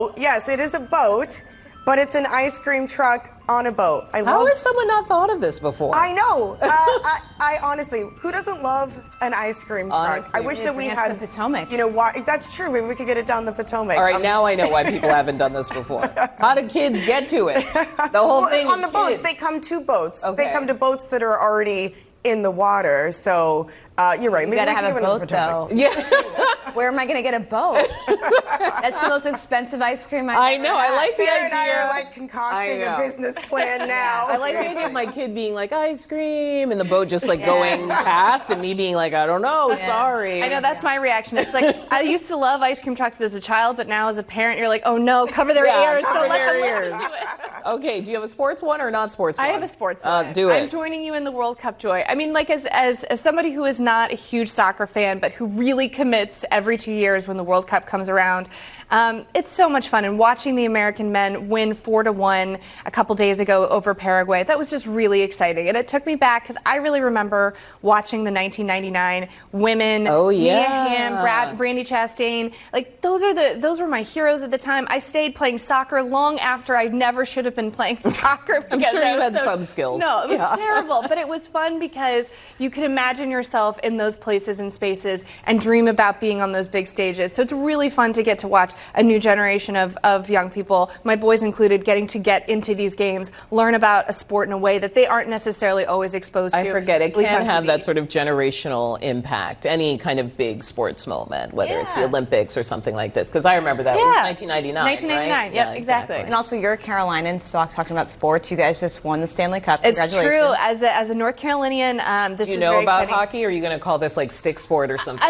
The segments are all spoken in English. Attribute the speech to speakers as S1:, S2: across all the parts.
S1: Yes, it is a boat, but it's an ice cream truck on a boat.
S2: How has someone not thought of this before?
S1: I know. I honestly, who doesn't love an ice cream truck?
S3: Honestly,
S1: I wish that we had
S3: the Potomac.
S1: You know why? That's true. Maybe we could get it down the Potomac.
S2: All right, now I know why people haven't done this before. How do kids get to it? The whole thing
S1: on
S2: is
S1: the boats.
S2: kids.
S1: They come to boats.
S2: Okay.
S1: They come to boats that are already in the water. So you're right.
S3: You gotta have a boat, though.
S2: Yeah.
S3: Where am I gonna get a boat? That's the most expensive ice cream
S2: I know. I like the
S1: Sarah
S2: idea.
S1: and I are like concocting a business plan now.
S2: I like the idea of my kid being like ice cream and the boat just like going past and me being like, I don't know, sorry.
S4: I know, that's my reaction. It's like, I used to love ice cream trucks as a child, but now as a parent, you're like, oh no, cover their ears,
S2: cover
S4: don't let
S2: their
S4: them
S2: ears.
S4: listen to it.
S2: Okay, do you have a sports one or not sports one?
S4: I have a sports one.
S2: Do it.
S4: I'm joining you in the World Cup joy. I mean, like as somebody who is not a huge soccer fan, but who really commits every 2 years when the World Cup comes around, it's so much fun. And watching the American men win 4-1 a couple days ago over Paraguay, that was just really exciting. And it took me back because I really remember watching the 1999 women.
S2: Oh yeah,
S4: Mia Hamm, Brandi Chastain. Like those were my heroes at the time. I stayed playing soccer long after I never should have been playing soccer.
S2: I'm sure you had some skills.
S4: No, it was terrible, but it was fun because you could imagine yourself in those places and spaces and dream about being on those big stages. So it's really fun to get to watch a new generation of young people, my boys included, getting to get into these games, learn about a sport in a way that they aren't necessarily always exposed to.
S2: I forget, it can have
S4: TV.
S2: that sort of generational impact, any kind of big sports moment, whether it's the Olympics or something like this, because I remember that. It was 1999,
S4: 1999,
S2: right?
S4: yep, exactly.
S3: And also, you're a Carolinian, so talking about sports, you guys just won the Stanley Cup.
S4: It's
S3: Congratulations.
S4: true. As a North Carolinian, this
S2: Do you
S4: is
S2: know
S4: very
S2: about
S4: exciting.
S2: hockey, or are you going to call this like stick sport or something?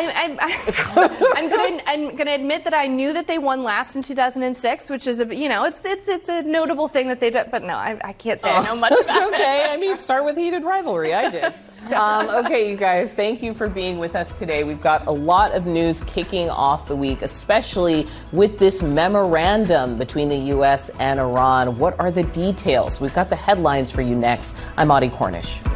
S4: I'm gonna admit that I knew that they won last in 2006, which is it's a notable thing that they did. But no, I can't say I know much
S2: That's
S4: about
S2: okay. I mean, start with heated rivalry. I did. Okay, you guys, thank you for being with us today. We've got a lot of news kicking off the week, especially with this memorandum between the U.S. and Iran. What are the details? We've got the headlines for you next. I'm Audie Cornish.